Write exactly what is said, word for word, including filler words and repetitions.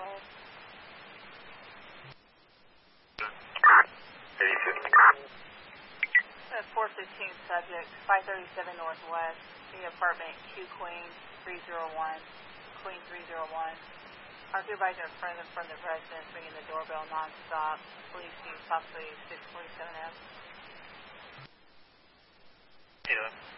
Northwest. That's four fifteen subject, five thirty-seven Northwest, the apartment Q Queen three zero one, Queen three zero one. Our supervisor in front of from the residence ringing the doorbell nonstop. Please use possibly six forty-seven F. Yeah.